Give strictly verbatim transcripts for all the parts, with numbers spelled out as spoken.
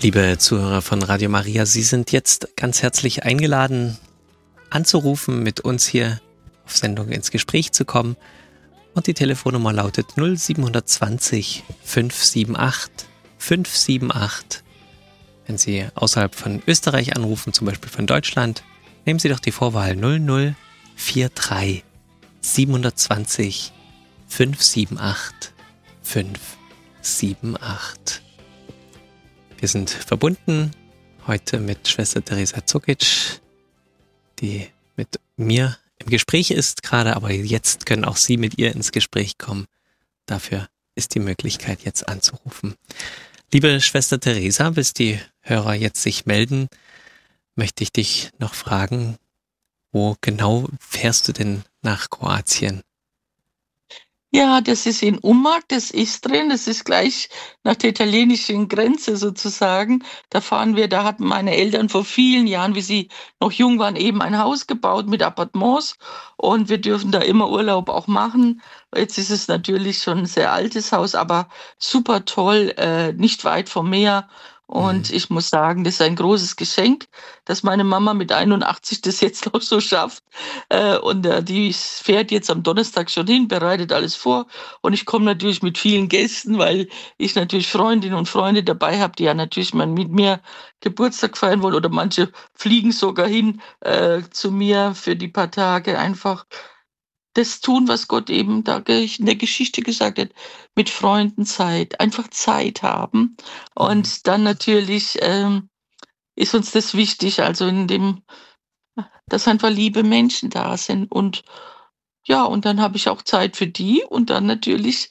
Liebe Zuhörer von Radio Maria, Sie sind jetzt ganz herzlich eingeladen, anzurufen, mit uns hier auf Sendung ins Gespräch zu kommen. Und die Telefonnummer lautet null sieben zwei null fünf sieben acht fünf sieben acht. Wenn Sie außerhalb von Österreich anrufen, zum Beispiel von Deutschland, nehmen Sie doch die Vorwahl null null vier drei sieben zwei null fünf sieben acht fünf sieben acht. Wir sind verbunden heute mit Schwester Teresa Zukic, die mit mir im Gespräch ist gerade, aber jetzt können auch Sie mit ihr ins Gespräch kommen. Dafür ist die Möglichkeit, jetzt anzurufen. Liebe Schwester Teresa, bis die Hörer jetzt sich melden, möchte ich dich noch fragen, wo genau fährst du denn nach Kroatien? Ja, das ist in Umag, das ist drin, das ist gleich nach der italienischen Grenze sozusagen. Da fahren wir, da hatten meine Eltern vor vielen Jahren, wie sie noch jung waren, eben ein Haus gebaut mit Appartements und wir dürfen da immer Urlaub auch machen. Jetzt ist es natürlich schon ein sehr altes Haus, aber super toll, äh, nicht weit vom Meer. Und Mhm. ich muss sagen, das ist ein großes Geschenk, dass meine Mama mit einundachtzig das jetzt noch so schafft. Äh, und äh, die fährt jetzt am Donnerstag schon hin, bereitet alles vor. Und ich komme natürlich mit vielen Gästen, weil ich natürlich Freundinnen und Freunde dabei habe, die ja natürlich mal mit mir Geburtstag feiern wollen. Oder manche fliegen sogar hin äh, zu mir für die paar Tage. Einfach das tun, was Gott eben da in der Geschichte gesagt hat, mit Freunden Zeit, einfach Zeit haben. Mhm. Und dann natürlich ähm, ist uns das wichtig, also in dem, dass einfach liebe Menschen da sind. Und ja, und dann habe ich auch Zeit für die. Und dann natürlich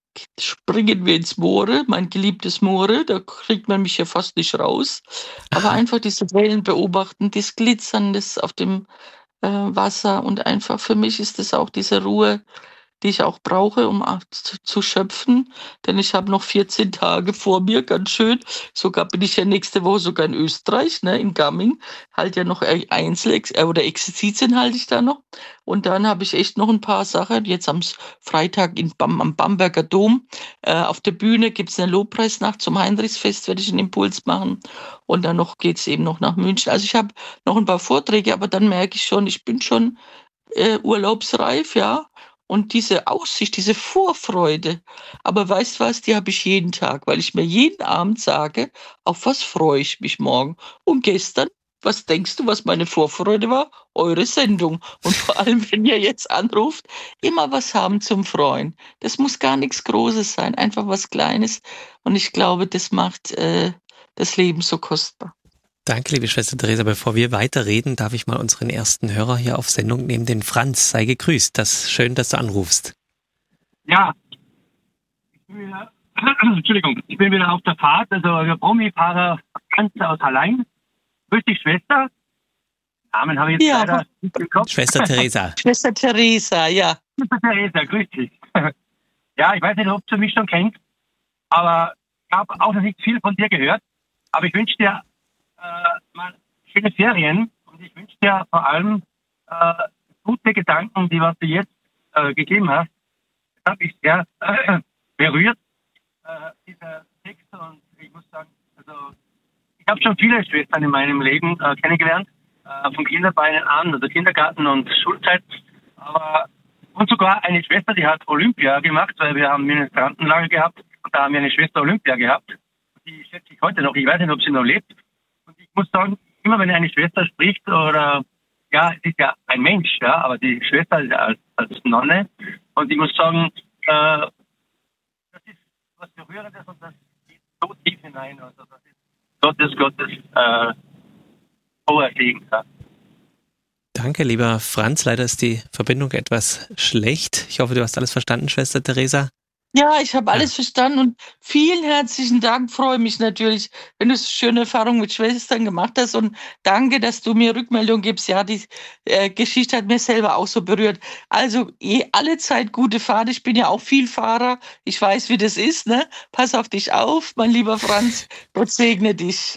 springen wir ins Moore, mein geliebtes Moore, da kriegt man mich ja fast nicht raus. Aber Aha. einfach diese Wellen beobachten, das Glitzern, das auf dem äh, Wasser und einfach für mich ist es auch diese Ruhe, die ich auch brauche, um auch zu, zu schöpfen. Denn ich habe noch vierzehn Tage vor mir, ganz schön. Sogar bin ich ja nächste Woche sogar in Österreich, ne, in Gamming. Halt ja noch Einzel- äh, oder Exerzitien halte ich da noch. Und dann habe ich echt noch ein paar Sachen. Jetzt am S- Freitag in Bam, am Bamberger Dom. Äh, auf der Bühne gibt es eine Lobpreisnacht zum Heinrichsfest, werde ich einen Impuls machen. Und dann noch geht es eben noch nach München. Also ich habe noch ein paar Vorträge, aber dann merke ich schon, ich bin schon äh, urlaubsreif, ja. Und diese Aussicht, diese Vorfreude, aber weißt was, die habe ich jeden Tag, weil ich mir jeden Abend sage, auf was freue ich mich morgen. Und gestern, was denkst du, was meine Vorfreude war? Eure Sendung. Und vor allem, wenn ihr jetzt anruft, immer was haben zum Freuen. Das muss gar nichts Großes sein, einfach was Kleines. Und ich glaube, das macht äh, das Leben so kostbar. Danke, liebe Schwester Teresa. Bevor wir weiterreden, darf ich mal unseren ersten Hörer hier auf Sendung nehmen, den Franz. Sei gegrüßt. Das ist schön, dass du anrufst. Ja, ich bin wieder, Entschuldigung, ich bin wieder auf der Fahrt, also der Promi-Fahrer Franz aus Hallein. Grüß dich, Schwester. Namen habe ich jetzt Ja, leider nicht im Kopf. Schwester Teresa. Schwester Teresa, ja. Schwester Theresa, grüß dich. Ja, ich weiß nicht, ob du mich schon kennst, aber ich habe auch noch nicht viel von dir gehört. Aber ich wünsche dir äh, mal schöne Ferien und ich wünsche dir vor allem äh, gute Gedanken, die was du jetzt äh, gegeben hast. Das hat mich sehr äh, berührt, äh, dieser Text. Und ich muss sagen, also ich habe schon viele Schwestern in meinem Leben äh, kennengelernt, äh, von Kinderbeinen an, also Kindergarten und Schulzeit. Aber und sogar eine Schwester, die hat Olympia gemacht, weil wir haben Ministrantenlager gehabt und da haben wir eine Schwester Olympia gehabt. Die schätze ich heute noch. Ich weiß nicht, ob sie noch lebt. Und ich muss sagen, immer wenn eine Schwester spricht oder ja, es ist ja ein Mensch, ja, aber die Schwester ist ja als, als Nonne. Und ich muss sagen, äh, das ist was Berührendes und das geht so tief hinein. Also das ist Gottes, Gottes äh, hoher Segen. Ja. Danke, lieber Franz. Leider ist die Verbindung etwas schlecht. Ich hoffe, du hast alles verstanden, Schwester Teresa. Ja, ich habe alles Ja. verstanden und vielen herzlichen Dank. Freue mich natürlich, wenn du so schöne Erfahrungen mit Schwestern gemacht hast und danke, dass du mir Rückmeldung gibst. Ja, die äh, Geschichte hat mir selber auch so berührt. Also je, alle Zeit gute Fahrt. Ich bin ja auch Vielfahrer. Ich weiß, wie das ist. Ne? Pass auf dich auf, mein lieber Franz. Gott segne dich.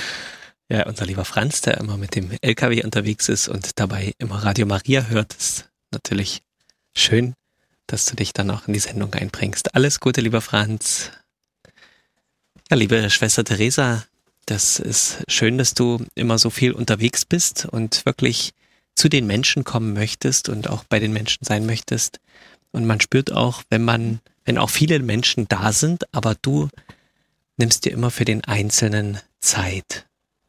Ja, unser lieber Franz, der immer mit dem L K W unterwegs ist und dabei immer Radio Maria hört, ist natürlich schön, dass du dich dann auch in die Sendung einbringst. Alles Gute, lieber Franz. Ja, liebe Schwester Teresa, Das ist schön, dass du immer so viel unterwegs bist und wirklich zu den Menschen kommen möchtest und auch bei den Menschen sein möchtest. Und man spürt auch, wenn man, wenn auch viele Menschen da sind, aber du nimmst dir immer für den Einzelnen Zeit.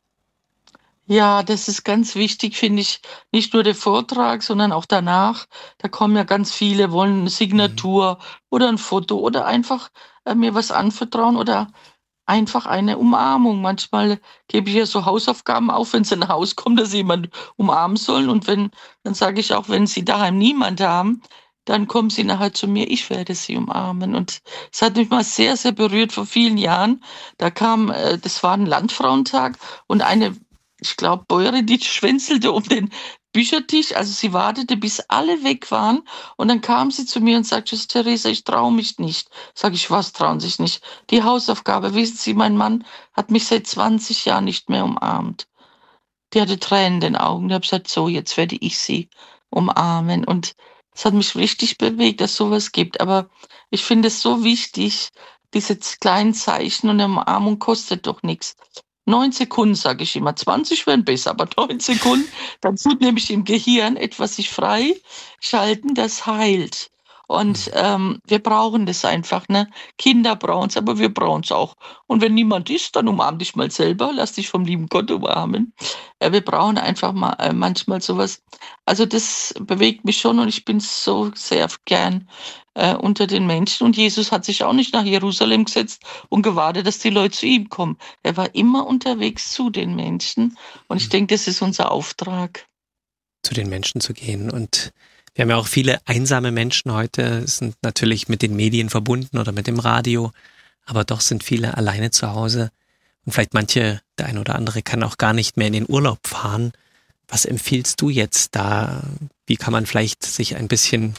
Ja, das ist ganz wichtig, finde ich. Nicht nur der Vortrag, sondern auch danach. Da kommen ja ganz viele, wollen eine Signatur oder ein Foto oder einfach äh, mir was anvertrauen oder einfach eine Umarmung. Manchmal gebe ich ja so Hausaufgaben auf, wenn sie nach Hause kommen, dass sie jemand umarmen sollen. Und wenn, dann sage ich auch, wenn sie daheim niemand haben, dann kommen sie nachher zu mir, ich werde sie umarmen. Und es hat mich mal sehr, sehr berührt vor vielen Jahren. Da kam, äh, das war ein Landfrauentag und eine, ich glaube, Bäuerin, die schwänzelte um den Büchertisch. Also sie wartete, bis alle weg waren. Und dann kam sie zu mir und sagte, Theresa, ich traue mich nicht. Sag ich, was trauen sich nicht? Die Hausaufgabe, wissen Sie, mein Mann hat mich seit zwanzig Jahren nicht mehr umarmt. Die hatte Tränen in den Augen. Ich habe gesagt, so, jetzt werde ich sie umarmen. Und es hat mich richtig bewegt, dass sowas gibt. Aber ich finde es so wichtig, diese kleinen Zeichen und eine Umarmung kostet doch nichts. Neun Sekunden, sage ich immer. zwanzig wären besser, aber neun Sekunden, dann tut nämlich im Gehirn etwas sich freischalten, das heilt. Und ähm, wir brauchen das einfach, ne? Kinder brauchen es, aber wir brauchen es auch. Und wenn niemand ist, dann umarm dich mal selber, lass dich vom lieben Gott umarmen. Äh, wir brauchen einfach mal äh, manchmal sowas. Also das bewegt mich schon und ich bin so sehr gern äh, unter den Menschen. Und Jesus hat sich auch nicht nach Jerusalem gesetzt und gewartet, dass die Leute zu ihm kommen. Er war immer unterwegs zu den Menschen. Und ich denke, das ist unser Auftrag. Zu den Menschen zu gehen. Und wir haben ja auch viele einsame Menschen heute, sind natürlich mit den Medien verbunden oder mit dem Radio, aber doch sind viele alleine zu Hause. Und vielleicht manche, der ein oder andere kann auch gar nicht mehr in den Urlaub fahren. Was empfiehlst du jetzt da? Wie kann man vielleicht sich ein bisschen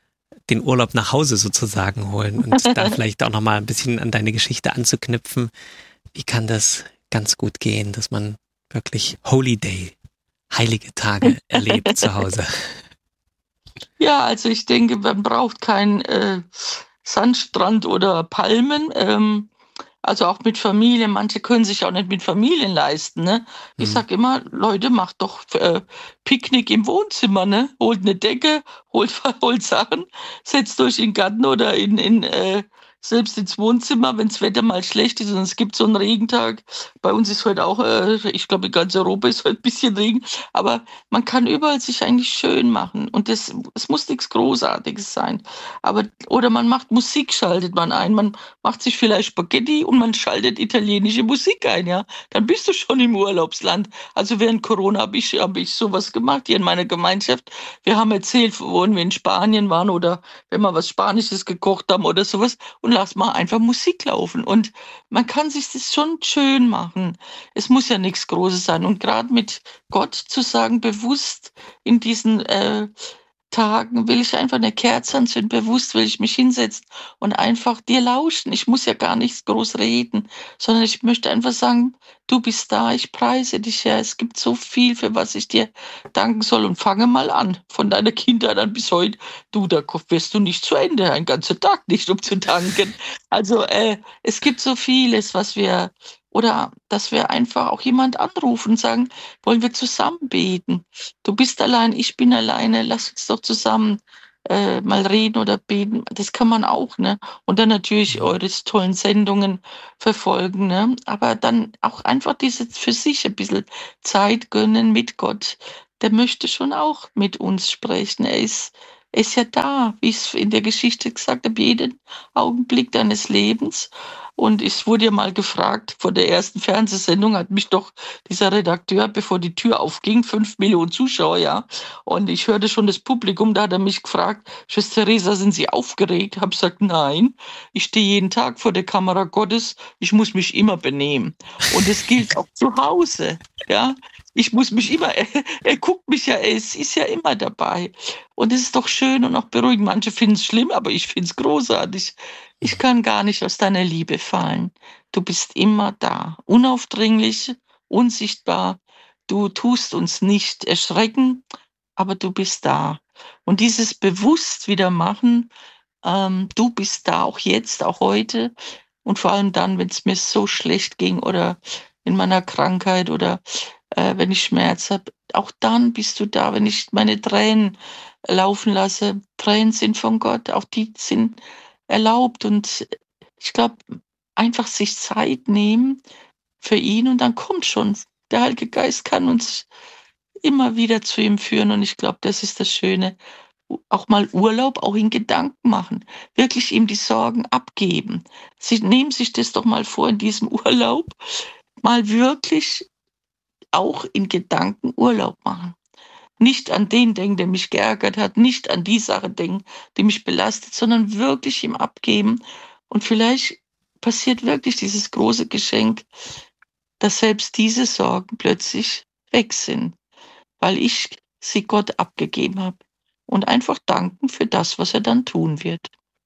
den Urlaub nach Hause sozusagen holen und da vielleicht auch nochmal ein bisschen an deine Geschichte anzuknüpfen? Wie kann das ganz gut gehen, dass man wirklich Holy Day, heilige Tage erlebt zu Hause? Ja, also ich denke, man braucht keinen äh, Sandstrand oder Palmen. Ähm, also auch mit Familie. Manche können sich auch nicht mit Familien leisten. Ne? Ich Hm. sag immer, Leute, macht doch äh, Picknick im Wohnzimmer. Ne? Holt eine Decke, holt, holt Sachen, setzt euch in den Garten oder in, in äh, selbst ins Wohnzimmer, wenn das Wetter mal schlecht ist und es gibt so einen Regentag. Bei uns ist heute auch, äh, ich glaube, in ganz Europa ist heute ein bisschen Regen. Aber man kann überall sich eigentlich schön machen. Und das, es muss nichts Großartiges sein. Aber, oder man macht Musik, schaltet man ein. Man macht sich vielleicht Spaghetti und man schaltet italienische Musik ein, ja. Dann bist du schon im Urlaubsland. Also während Corona habe ich, hab ich sowas gemacht hier in meiner Gemeinschaft. Wir haben erzählt, wo wir in Spanien waren oder wenn wir was Spanisches gekocht haben oder sowas und lass mal einfach Musik laufen. Und man kann sich das schon schön machen. Es muss ja nichts Großes sein. Und gerade mit Gott zu sagen, bewusst in diesen äh, Tagen will ich einfach eine Kerze anzünden, bewusst will ich mich hinsetzen und einfach dir lauschen. Ich muss ja gar nichts groß reden, sondern ich möchte einfach sagen, du bist da, ich preise dich, Herr. Es gibt so viel, für was ich dir danken soll. Und fange mal an, von deiner Kindheit an bis heute. Du, da wirst du nicht zu Ende, einen ganzen Tag nicht, um zu danken. Also äh, es gibt so vieles, was wir, oder dass wir einfach auch jemand anrufen und sagen, wollen wir zusammen beten? Du bist allein, ich bin alleine, lass uns doch zusammen äh, mal reden oder beten. Das kann man auch, ne? Und dann natürlich eure tollen Sendungen verfolgen, ne? Aber dann auch einfach diese für sich ein bisschen Zeit gönnen mit Gott. Der möchte schon auch mit uns sprechen. Er ist, er ist ja da, wie ich es in der Geschichte gesagt habe, jeden Augenblick deines Lebens. Und ich wurde ja mal gefragt, vor der ersten Fernsehsendung hat mich doch dieser Redakteur, bevor die Tür aufging, fünf Millionen Zuschauer, ja. Und ich hörte schon das Publikum, da hat er mich gefragt, Schwester Theresa, sind Sie aufgeregt? Ich habe gesagt, nein, ich stehe jeden Tag vor der Kamera Gottes, ich muss mich immer benehmen. Und es gilt auch zu Hause, ja. Ich muss mich immer, er, er guckt mich ja, er ist, ist ja immer dabei. Und es ist doch schön und auch beruhigend. Manche finden es schlimm, aber ich finde es großartig. Ich kann gar nicht aus deiner Liebe fallen. Du bist immer da, unaufdringlich, unsichtbar. Du tust uns nicht erschrecken, aber du bist da. Und dieses bewusst wieder machen, ähm, du bist da, auch jetzt, auch heute. Und vor allem dann, wenn es mir so schlecht ging oder in meiner Krankheit oder äh, wenn ich Schmerz habe. Auch dann bist du da, wenn ich meine Tränen laufen lasse. Tränen sind von Gott, auch die sind erlaubt. Und ich glaube, einfach sich Zeit nehmen für ihn und dann kommt schon. Der Heilige Geist kann uns immer wieder zu ihm führen und ich glaube, das ist das Schöne. Auch mal Urlaub, auch in Gedanken machen. Wirklich ihm die Sorgen abgeben. Sie nehmen sich das doch mal vor in diesem Urlaub. Mal wirklich auch in Gedanken Urlaub machen. Nicht an den denken, der mich geärgert hat, nicht an die Sache denken, die mich belastet, sondern wirklich ihm abgeben. Und vielleicht passiert wirklich dieses große Geschenk, dass selbst diese Sorgen plötzlich weg sind, weil ich sie Gott abgegeben habe. Und einfach danken für das, was er dann tun wird.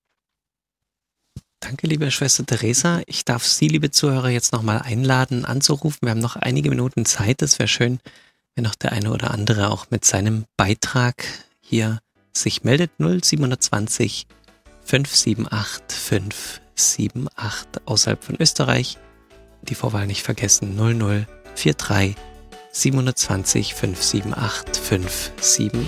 Danke, liebe Schwester Theresa. Ich darf Sie, liebe Zuhörer, jetzt nochmal einladen, anzurufen. Wir haben noch einige Minuten Zeit. Es wäre schön, wenn noch der eine oder andere auch mit seinem Beitrag hier sich meldet. null sieben zwei null fünf sieben acht fünf sieben acht außerhalb von Österreich. Die Vorwahl nicht vergessen, null null vier drei sieben zwei null fünf sieben acht fünf sieben